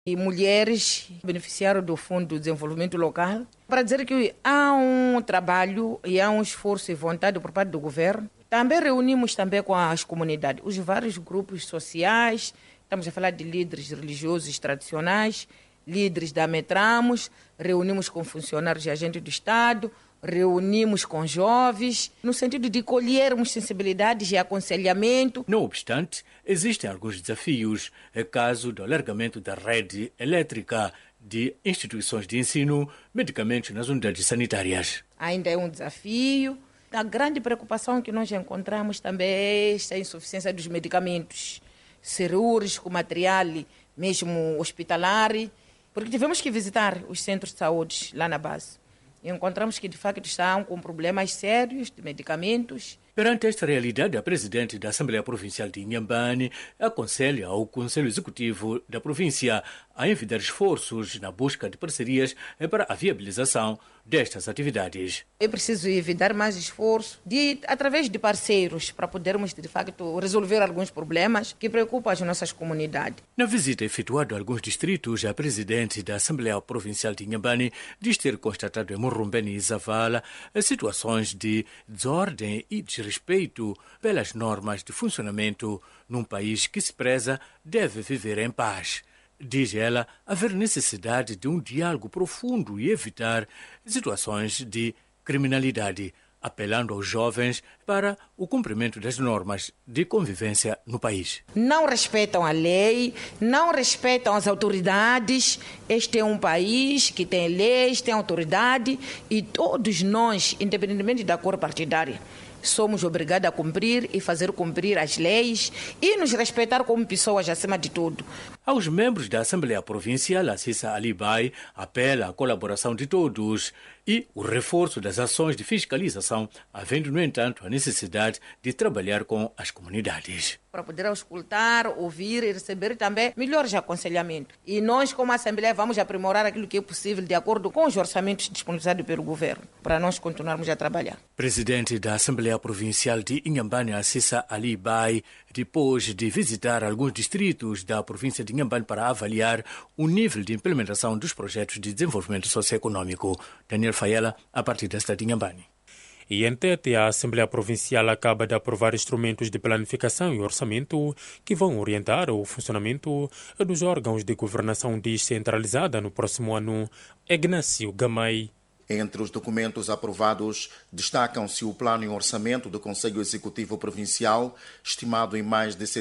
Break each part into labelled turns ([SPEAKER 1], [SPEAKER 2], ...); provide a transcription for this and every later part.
[SPEAKER 1] e mulheres beneficiaram do Fundo de Desenvolvimento Local, para dizer que há um trabalho e há um esforço e vontade por parte do governo. Também reunimos também com as comunidades, os vários grupos sociais, estamos a falar de líderes religiosos tradicionais, líderes da Metramos, reunimos com funcionários e agentes do Estado, reunimos com jovens, no sentido de colhermos sensibilidades e aconselhamento.
[SPEAKER 2] Não obstante, existem alguns desafios, caso do alargamento da rede elétrica de instituições de ensino, medicamentos nas unidades sanitárias.
[SPEAKER 1] Ainda é um desafio. A grande preocupação que nós encontramos também é esta insuficiência dos medicamentos cirúrgico, material, mesmo hospitalar, porque tivemos que visitar os centros de saúde lá na base. E encontramos que, de facto, estão com problemas sérios de medicamentos.
[SPEAKER 2] Perante esta realidade, a presidente da Assembleia Provincial de Inhambane aconselha ao Conselho Executivo da província a envidar esforços na busca de parcerias para a viabilização destas atividades.
[SPEAKER 1] É preciso evitar mais esforço através de parceiros para podermos, de facto, resolver alguns problemas que preocupam as nossas comunidades.
[SPEAKER 2] Na visita efetuada a alguns distritos, a presidente da Assembleia Provincial de Inhambane diz ter constatado em Murumbene e Zavala situações de desordem e desrespeito pelas normas de funcionamento num país que se preza deve viver em paz. Diz ela haver necessidade de um diálogo profundo e evitar situações de criminalidade, apelando aos jovens para o cumprimento das normas de convivência no país.
[SPEAKER 1] Não respeitam a lei, não respeitam as autoridades. Este é um país que tem leis, tem autoridade e todos nós, independentemente da cor partidária, somos obrigados a cumprir e fazer cumprir as leis e nos respeitar como pessoas acima de tudo.
[SPEAKER 2] Aos membros da Assembleia Provincial, a Cissa Alibai apela à colaboração de todos e o reforço das ações de fiscalização, havendo, no entanto, a necessidade de trabalhar com as comunidades.
[SPEAKER 1] Para poder auscultar, ouvir e receber também melhores aconselhamentos. E nós, como Assembleia, vamos aprimorar aquilo que é possível de acordo com os orçamentos disponibilizados pelo governo, para nós continuarmos a trabalhar.
[SPEAKER 2] Presidente da Assembleia Provincial de Inhambane, a Cissa Alibai, depois de visitar alguns distritos da província de Inhambane para avaliar o nível de implementação dos projetos de desenvolvimento socioeconômico. Daniel Fayela, a partir da cidade de Inhambane.
[SPEAKER 3] E em Tete, a Assembleia Provincial acaba de aprovar instrumentos de planificação e orçamento que vão orientar o funcionamento dos órgãos de governação descentralizada no próximo ano. Ignácio Gamay.
[SPEAKER 4] Entre os documentos aprovados, destacam-se o Plano e Orçamento do Conselho Executivo Provincial, estimado em mais de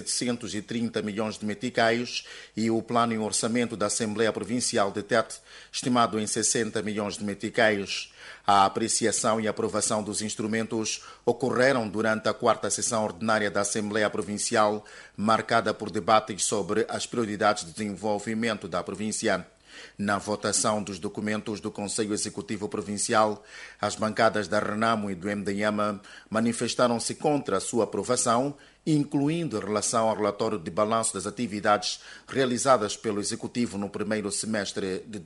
[SPEAKER 4] 730 milhões de meticais, e o Plano e Orçamento da Assembleia Provincial de Tete, estimado em 60 milhões de meticais. A apreciação e aprovação dos instrumentos ocorreram durante a 4ª sessão ordinária da Assembleia Provincial, marcada por debates sobre as prioridades de desenvolvimento da província. Na votação dos documentos do Conselho Executivo Provincial, as bancadas da Renamo e do MDM manifestaram-se contra a sua aprovação, incluindo em relação ao relatório de balanço das atividades realizadas pelo Executivo no primeiro semestre de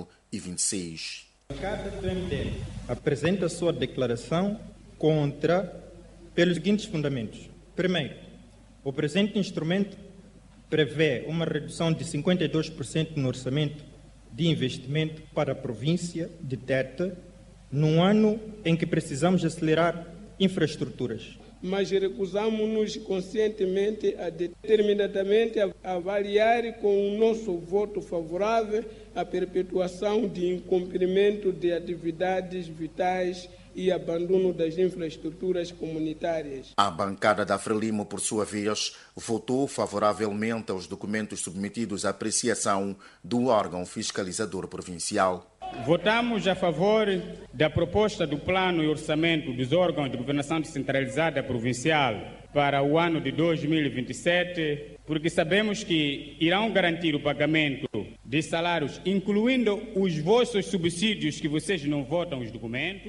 [SPEAKER 4] 2026.
[SPEAKER 5] A bancada do MDM apresenta sua declaração contra pelos seguintes fundamentos. Primeiro, o presente instrumento prevê uma redução de 52% no orçamento de investimento para a província de Tete, num ano em que precisamos acelerar infraestruturas.
[SPEAKER 6] Mas recusamos-nos conscientemente a determinadamente avaliar com o nosso voto favorável a perpetuação de incumprimento de atividades vitais e abandono das infraestruturas comunitárias.
[SPEAKER 4] A bancada da Frelimo, por sua vez, votou favoravelmente aos documentos submetidos à apreciação do órgão fiscalizador provincial.
[SPEAKER 7] Votamos a favor da proposta do Plano e Orçamento dos órgãos de governação descentralizada provincial para o ano de 2027, porque sabemos que irão garantir o pagamento de salários, incluindo os vossos subsídios que vocês não votam os documentos.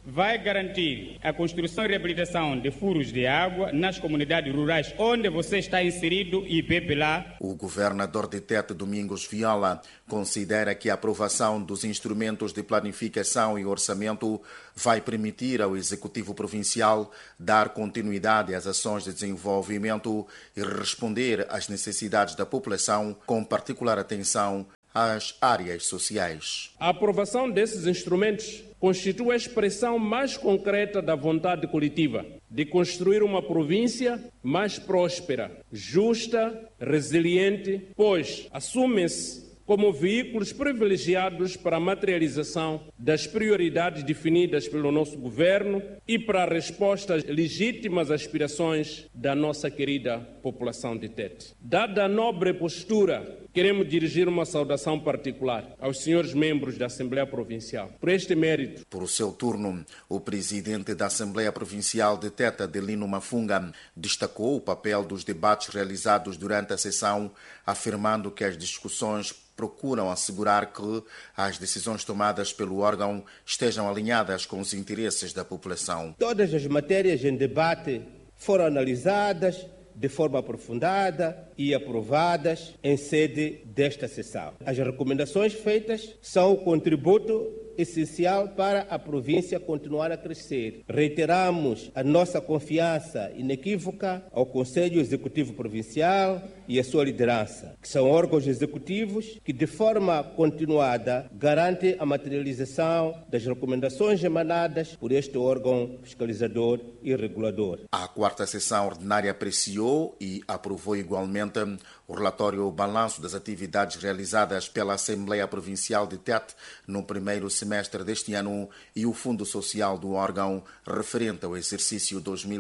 [SPEAKER 7] vai garantir a construção e reabilitação de furos de água nas comunidades rurais onde você está inserido e bebe lá.
[SPEAKER 4] O governador de Tete, Domingos Viola, considera que a aprovação dos instrumentos de planificação e orçamento vai permitir ao Executivo Provincial dar continuidade às ações de desenvolvimento e responder às necessidades da população, com particular atenção às áreas sociais.
[SPEAKER 8] A aprovação desses instrumentos constitui a expressão mais concreta da vontade coletiva de construir uma província mais próspera, justa, resiliente, pois assumem-se como veículos privilegiados para a materialização das prioridades definidas pelo nosso governo e para a resposta às legítimas aspirações da nossa querida população de Tete. Dada a nobre postura, queremos dirigir uma saudação particular aos senhores membros da Assembleia Provincial por este mérito.
[SPEAKER 4] Por seu turno, o presidente da Assembleia Provincial de Tete, Adelino Mafunga, destacou o papel dos debates realizados durante a sessão, afirmando que as discussões procuram assegurar que as decisões tomadas pelo órgão estejam alinhadas com os interesses da população.
[SPEAKER 9] Todas as matérias em debate foram analisadas de forma aprofundada e aprovadas em sede desta sessão. As recomendações feitas são o contributo essencial para a província continuar a crescer. Reiteramos a nossa confiança inequívoca ao Conselho Executivo Provincial e à sua liderança, que são órgãos executivos que, de forma continuada, garantem a materialização das recomendações emanadas por este órgão fiscalizador e regulador.
[SPEAKER 4] A quarta sessão ordinária apreciou e aprovou igualmente o relatório balanço das atividades realizadas pela Assembleia Provincial de Tete no primeiro semestre deste ano e o Fundo Social do órgão referente ao exercício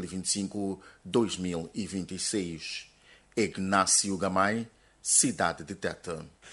[SPEAKER 4] 2025-2026. Ignácio Gamay, Cidade de Tete.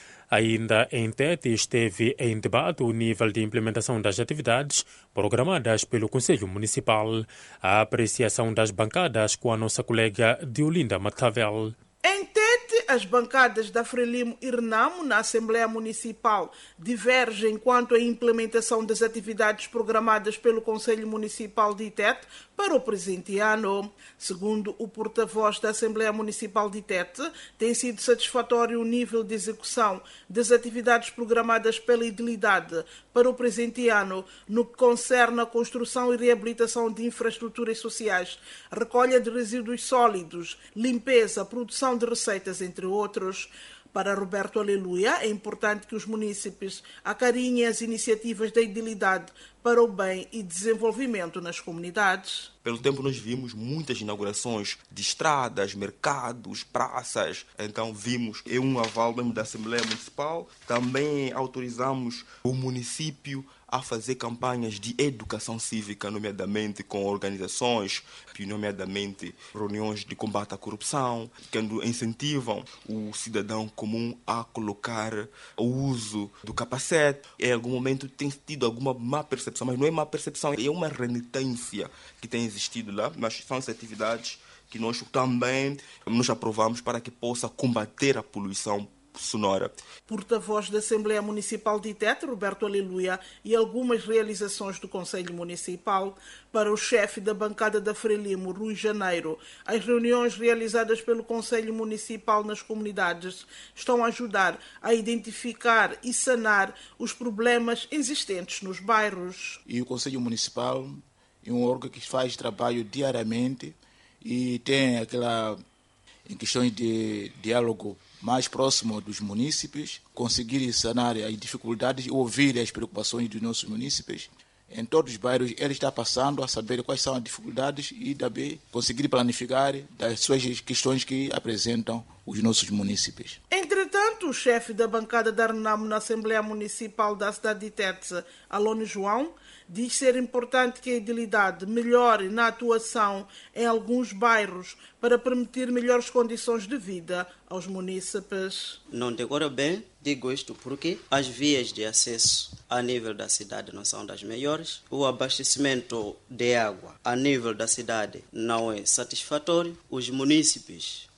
[SPEAKER 3] Ainda em Tete esteve em debate o nível de implementação das atividades programadas pelo Conselho Municipal. A apreciação das bancadas com a nossa colega Diolinda Matavel.
[SPEAKER 10] Em Tete, as bancadas da Frelimo e Renamo na Assembleia Municipal divergem quanto à implementação das atividades programadas pelo Conselho Municipal de Tete para o presente ano. Segundo o porta-voz da Assembleia Municipal de Tete, tem sido satisfatório o nível de execução das atividades programadas pela Idilidade para o presente ano no que concerne a construção e reabilitação de infraestruturas sociais, recolha de resíduos sólidos, limpeza, produção de receitas, entre outros. Para Roberto Aleluia, é importante que os munícipes acarinhem as iniciativas da Idilidade para o bem e desenvolvimento nas comunidades.
[SPEAKER 11] Pelo tempo nós vimos muitas inaugurações de estradas, mercados, praças. Então vimos um aval mesmo da Assembleia Municipal. Também autorizamos o município a fazer campanhas de educação cívica, nomeadamente com organizações, nomeadamente reuniões de combate à corrupção, que incentivam o cidadão comum a colocar o uso do capacete. Em algum momento tem tido alguma má percepção, mas não é má percepção, é uma renitência que tem existido lá, mas são as atividades que nós também nos aprovamos para que possa combater a poluição sonora.
[SPEAKER 10] Porta-voz da Assembleia Municipal de Tete, Roberto Aleluia, e algumas realizações do Conselho Municipal. Para o chefe da bancada da Frelimo, Rui Janeiro, as reuniões realizadas pelo Conselho Municipal nas comunidades estão a ajudar a identificar e sanar os problemas existentes nos bairros.
[SPEAKER 12] E o Conselho Municipal é um órgão que faz trabalho diariamente e tem aquela, em questões de diálogo mais próximo dos munícipes, conseguir sanar as dificuldades e ouvir as preocupações dos nossos munícipes. Em todos os bairros, ele está passando a saber quais são as dificuldades e também conseguir planificar das suas questões que apresentam os nossos munícipes.
[SPEAKER 10] Entretanto, o chefe da bancada da Renamo na Assembleia Municipal da cidade de Tete, Alônio João, diz ser importante que a Idilidade melhore na atuação em alguns bairros para permitir melhores condições de vida aos munícipes.
[SPEAKER 13] Não decora bem, digo isto porque as vias de acesso a nível da cidade não são das melhores, o abastecimento de água a nível da cidade não é satisfatório, os munícipes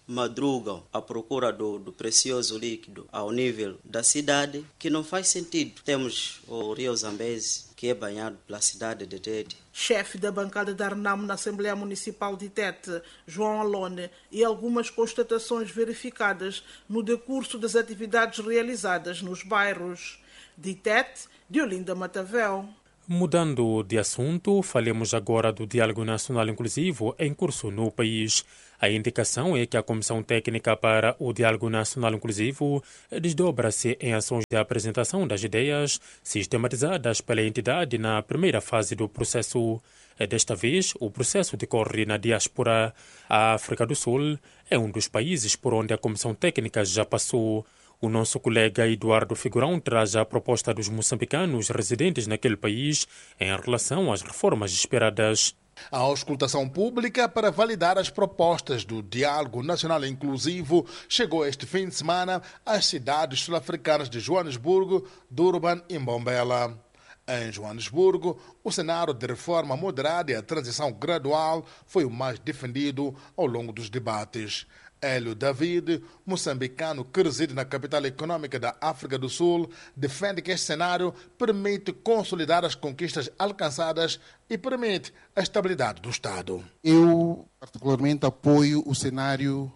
[SPEAKER 13] madrugam à procura do precioso líquido ao nível da cidade, que não faz sentido. Temos o Rio Zambeze, que é banhado pela cidade de Tete.
[SPEAKER 10] Chefe da bancada da Renamo na Assembleia Municipal de Tete, João Alone, e algumas constatações verificadas no decurso das atividades realizadas nos bairros. De Tete, Diolinda Matavel.
[SPEAKER 3] Mudando de assunto, falemos agora do Diálogo Nacional Inclusivo em curso no país. A indicação é que a Comissão Técnica para o Diálogo Nacional Inclusivo desdobra-se em ações de apresentação das ideias sistematizadas pela entidade na primeira fase do processo. Desta vez, o processo decorre na diáspora. A África do Sul é um dos países por onde a Comissão Técnica já passou. O nosso colega Eduardo Figurão traz a proposta dos moçambicanos residentes naquele país em relação às reformas esperadas.
[SPEAKER 14] A auscultação pública para validar as propostas do Diálogo Nacional Inclusivo chegou este fim de semana às cidades sul-africanas de Joanesburgo, Durban e Mbombela. Em Joanesburgo, o cenário de reforma moderada e a transição gradual foi o mais defendido ao longo dos debates. Hélio David, moçambicano que reside na capital econômica da África do Sul, defende que este cenário permite consolidar as conquistas alcançadas e permite a estabilidade do Estado.
[SPEAKER 15] Eu, particularmente, apoio o cenário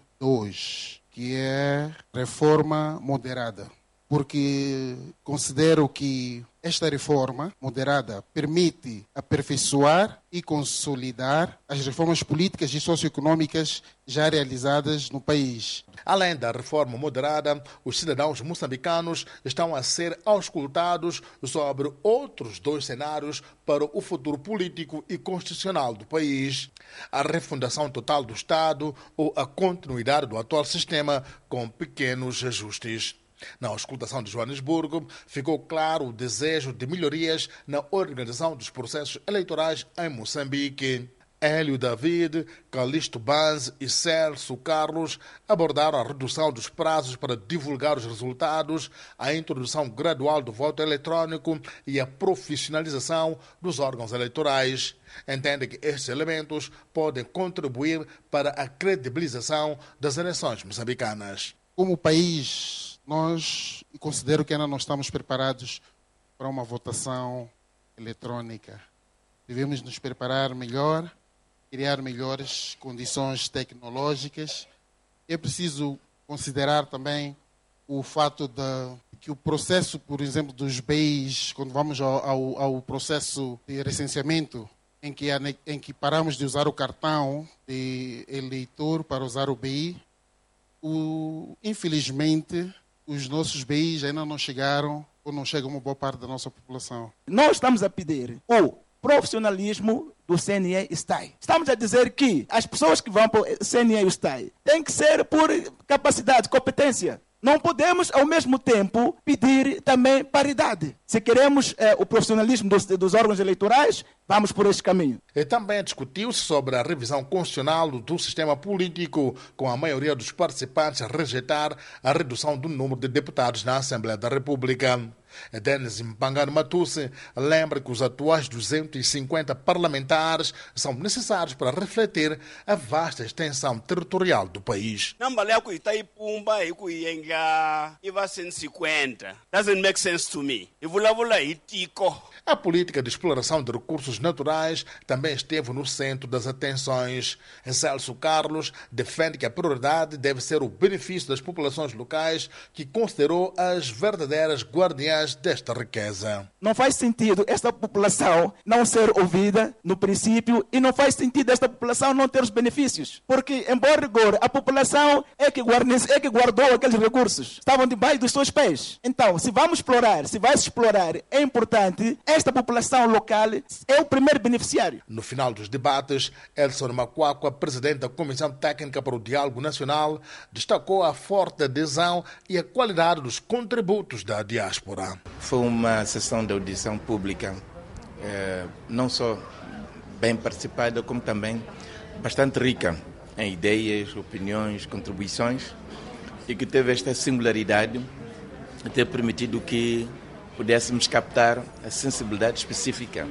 [SPEAKER 15] 2, que é reforma moderada, porque considero que esta reforma moderada permite aperfeiçoar e consolidar as reformas políticas e socioeconômicas já realizadas no país.
[SPEAKER 14] Além da reforma moderada, os cidadãos moçambicanos estão a ser auscultados sobre outros 2 cenários para o futuro político e constitucional do país: a refundação total do Estado ou a continuidade do atual sistema com pequenos ajustes. Na auscultação de Joanesburgo, ficou claro o desejo de melhorias na organização dos processos eleitorais em Moçambique. Hélio David, Calixto Banz e Celso Carlos abordaram a redução dos prazos para divulgar os resultados, a introdução gradual do voto eletrônico e a profissionalização dos órgãos eleitorais. Entende que estes elementos podem contribuir para a credibilização das eleições moçambicanas.
[SPEAKER 15] Como país, nós considero que ainda não estamos preparados para uma votação eletrônica. Devemos nos preparar melhor, criar melhores condições tecnológicas. É preciso considerar também o fato de que o processo, por exemplo, dos BIs, quando vamos ao processo de recenseamento, em que paramos de usar o cartão de eleitor para usar o BI, infelizmente, os nossos BIs ainda não chegaram ou não chegam a uma boa parte da nossa população.
[SPEAKER 16] Nós estamos a pedir o profissionalismo do CNE e STAI. Estamos a dizer que as pessoas que vão para o CNE e o STAI têm que ser por capacidade, competência. Não podemos, ao mesmo tempo, pedir também paridade. Se queremos o profissionalismo dos órgãos eleitorais, vamos por este caminho.
[SPEAKER 14] E também discutiu-se sobre a revisão constitucional do sistema político, com a maioria dos participantes a rejeitar a redução do número de deputados na Assembleia da República. Denis Mpangano Matusse lembra que os atuais 250 parlamentares são necessários para refletir a vasta extensão territorial do país.
[SPEAKER 17] Doesn't make sense to me.
[SPEAKER 14] A política de exploração de recursos naturais também esteve no centro das atenções. Celso Carlos defende que a prioridade deve ser o benefício das populações locais, que considerou as verdadeiras guardiãs desta riqueza.
[SPEAKER 16] Não faz sentido esta população não ser ouvida no princípio e não faz sentido esta população não ter os benefícios. Porque, em bom rigor, a população é que guardou aqueles recursos. Estavam debaixo dos seus pés. Então, se vamos explorar, se vai se explorar, é importante, esta população local é o primeiro beneficiário.
[SPEAKER 14] No final dos debates, Elson Macuacua, presidente da Comissão Técnica para o Diálogo Nacional, destacou a forte adesão e a qualidade dos contributos da diáspora.
[SPEAKER 18] Foi uma sessão de audição pública, não só bem participada, como também bastante rica em ideias, opiniões, contribuições, e que teve esta singularidade de ter permitido que pudéssemos captar a sensibilidade específica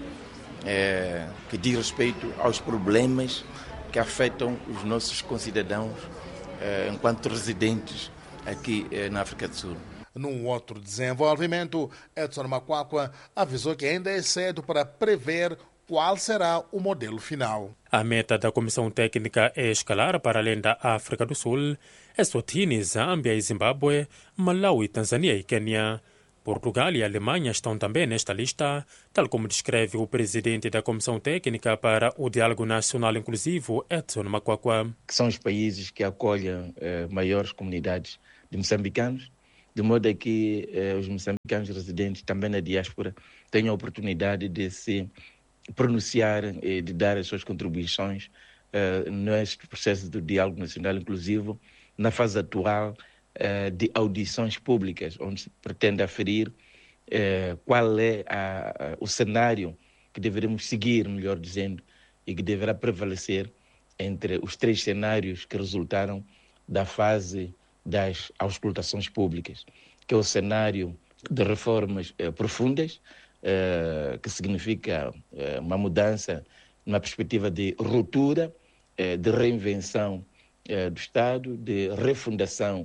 [SPEAKER 18] que diz respeito aos problemas que afetam os nossos concidadãos enquanto residentes aqui na África do Sul.
[SPEAKER 14] Num outro desenvolvimento, Edson Makwakwa avisou que ainda é cedo para prever qual será o modelo final.
[SPEAKER 3] A meta da Comissão Técnica é escalar para além da África do Sul, Eswatini, Zâmbia e Zimbábue, Malawi, Tanzânia e Quênia. Portugal e Alemanha estão também nesta lista, tal como descreve o presidente da Comissão Técnica para o Diálogo Nacional Inclusivo, Edson Makwakwa.
[SPEAKER 18] Que são os países que acolhem maiores comunidades de moçambicanos, de modo que os moçambicanos residentes também na diáspora tenham a oportunidade de se pronunciar e de dar as suas contribuições neste processo do Diálogo Nacional Inclusivo, na fase atual de audições públicas, onde se pretende aferir qual é o cenário que deveremos seguir, melhor dizendo, e que deverá prevalecer entre os 3 cenários que resultaram da fase das auscultações públicas, que é o cenário de reformas profundas, que significa uma mudança numa perspectiva de ruptura, de reinvenção do Estado, de refundação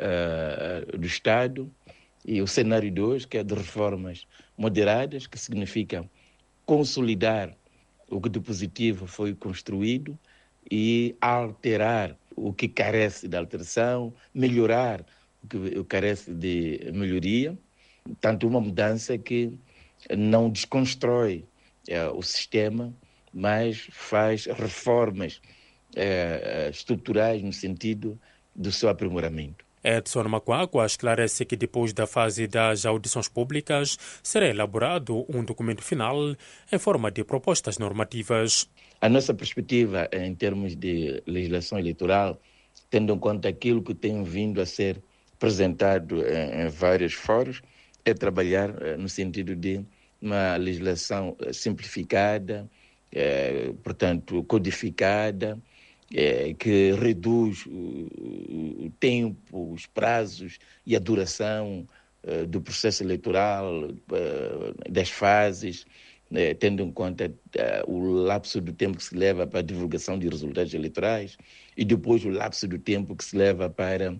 [SPEAKER 18] do Estado, e o cenário 2, que é de reformas moderadas, que significa consolidar o que de positivo foi construído e alterar o que carece de alteração, melhorar o que carece de melhoria. Tanto uma mudança que não desconstrói o sistema, mas faz reformas estruturais no sentido do seu aprimoramento.
[SPEAKER 3] Edson Makwakwa esclarece que depois da fase das audições públicas será elaborado um documento final em forma de propostas normativas.
[SPEAKER 18] A nossa perspectiva em termos de legislação eleitoral, tendo em conta aquilo que tem vindo a ser apresentado em vários fóruns, é trabalhar no sentido de uma legislação simplificada, portanto codificada, que reduz o tempo, os prazos e a duração do processo eleitoral, das fases, tendo em conta o lapso do tempo que se leva para a divulgação de resultados eleitorais e depois o lapso do tempo que se leva para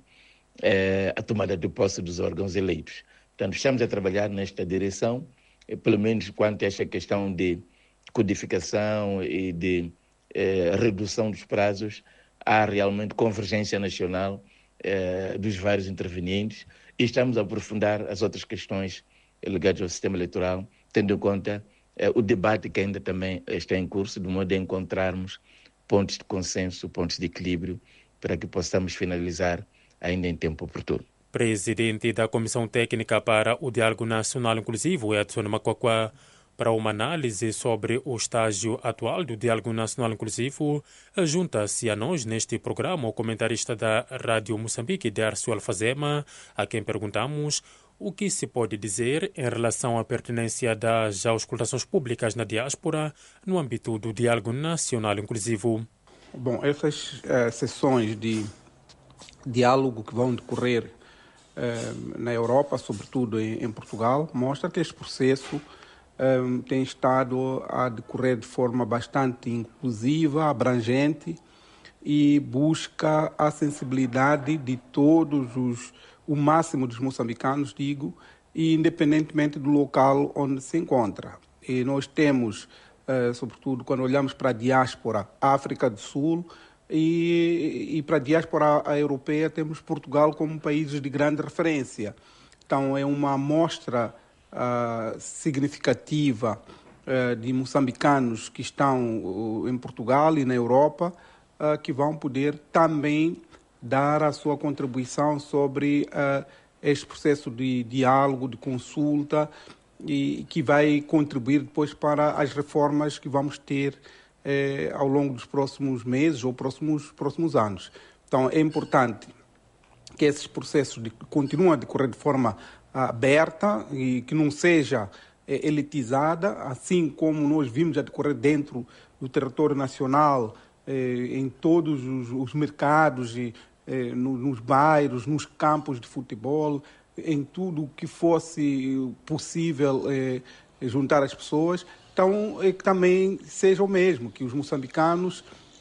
[SPEAKER 18] a tomada de posse dos órgãos eleitos. Portanto, estamos a trabalhar nesta direção, pelo menos quanto a esta questão de codificação e de redução dos prazos. Há realmente convergência nacional dos vários intervenientes e estamos a aprofundar as outras questões ligadas ao sistema eleitoral, tendo em conta o debate que ainda também está em curso, de modo a encontrarmos pontos de consenso, pontos de equilíbrio, para que possamos finalizar ainda em tempo oportuno.
[SPEAKER 3] Presidente da Comissão Técnica para o Diálogo Nacional Inclusivo, Edson Makwakwa, para uma análise sobre o estágio atual do Diálogo Nacional Inclusivo, junta-se a nós neste programa o comentarista da Rádio Moçambique, Dércio Alfazema, a quem perguntamos o que se pode dizer em relação à pertinência das auscultações públicas na diáspora no âmbito do Diálogo Nacional Inclusivo.
[SPEAKER 19] Bom, essas sessões de diálogo que vão decorrer na Europa, sobretudo em Portugal, mostra que este processo tem estado a decorrer de forma bastante inclusiva, abrangente e busca a sensibilidade de todos o máximo dos moçambicanos, digo, e independentemente do local onde se encontra. E nós temos, sobretudo quando olhamos para a diáspora África do Sul e para a diáspora europeia, temos Portugal como países de grande referência. Então é uma amostra significativa de moçambicanos que estão em Portugal e na Europa, que vão poder também dar a sua contribuição sobre este processo de diálogo, de consulta, e que vai contribuir depois para as reformas que vamos ter ao longo dos próximos meses ou próximos anos. Então é importante que esses processos continuem a decorrer de forma aberta e que não seja elitizada, assim como nós vimos a decorrer dentro do território nacional, em todos os mercados, nos bairros, nos campos de futebol, em tudo o que fosse possível juntar as pessoas. Então, que também seja o mesmo, que os moçambicanos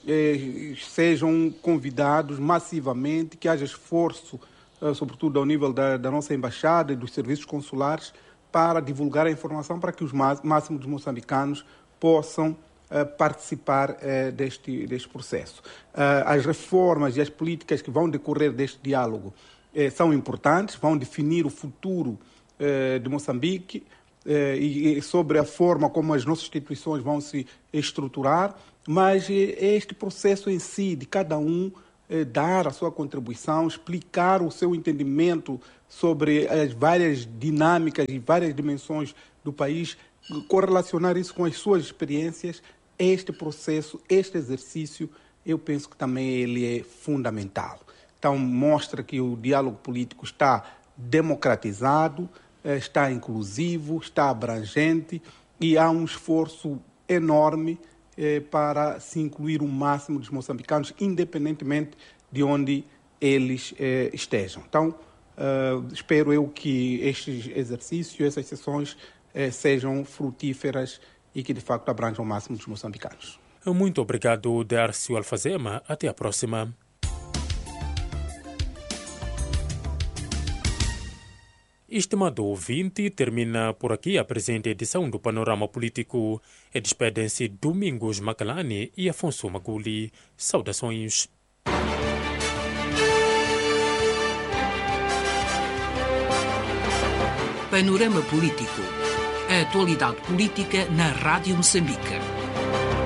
[SPEAKER 19] sejam convidados massivamente, que haja esforço, sobretudo ao nível da nossa embaixada e dos serviços consulares, para divulgar a informação para que os máximos dos moçambicanos possam participar deste processo. As reformas e as políticas que vão decorrer deste diálogo são importantes, vão definir o futuro de Moçambique e sobre a forma como as nossas instituições vão se estruturar, mas este processo em si, de cada um dar a sua contribuição, explicar o seu entendimento sobre as várias dinâmicas e várias dimensões do país, correlacionar isso com as suas experiências, este processo, este exercício, eu penso que também ele é fundamental. Então, mostra que o diálogo político está democratizado, está inclusivo, está abrangente e há um esforço enorme para se incluir o máximo dos moçambicanos, independentemente de onde eles estejam. Então, espero eu que estes exercícios, essas sessões sejam frutíferas e que, de facto, abranjam o máximo dos moçambicanos.
[SPEAKER 3] Muito obrigado, Dércio Alfazema. Até a próxima. Estimado ouvinte, termina por aqui a presente edição do Panorama Político. Despedem-se Domingos Macalani e Afonso Maguli. Saudações.
[SPEAKER 20] Panorama Político. A atualidade política na Rádio Moçambique.